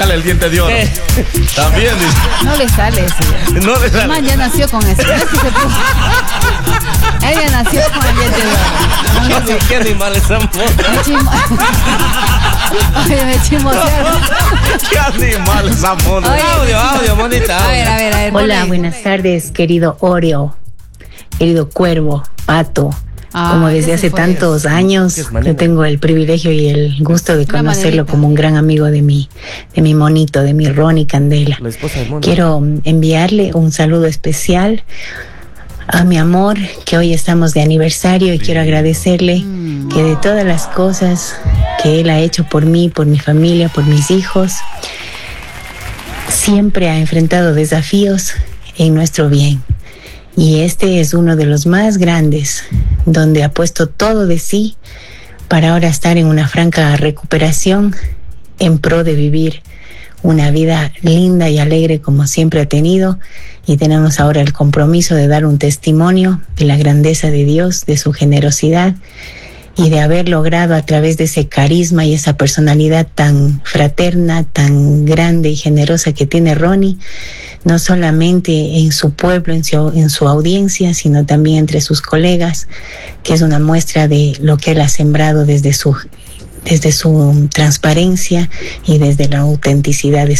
sácale el diente de oro. También dice. No le sale eso. No le sale. Man, ya nació con eso. No es que se puso. Ella nació con el diente de oro. ¿Qué animal es amor? Oye, me chismosearon. ¿Qué animal es amor? Audio, monita. A ver. Hola, buenas tardes, querido Oreo, querido Cuervo, Pato. Como desde hace tantos años, yo tengo el privilegio y el gusto de conocerlo como un gran amigo de mi monito, de mi Ronnie Candela. La esposa del mono. Quiero enviarle un saludo especial a mi amor, que hoy estamos de aniversario, y quiero agradecerle que de todas las cosas que él ha hecho por mí, por mi familia, por mis hijos, siempre ha enfrentado desafíos en nuestro bien. Y este es uno de los más grandes, donde ha puesto todo de sí para ahora estar en una franca recuperación en pro de vivir una vida linda y alegre como siempre ha tenido. Y tenemos ahora el compromiso de dar un testimonio de la grandeza de Dios, de su generosidad y de haber logrado a través de ese carisma y esa personalidad tan fraterna, tan grande y generosa que tiene Ronnie, no solamente en su pueblo, en su audiencia, sino también entre sus colegas, que es una muestra de lo que él ha sembrado desde su transparencia y desde la autenticidad de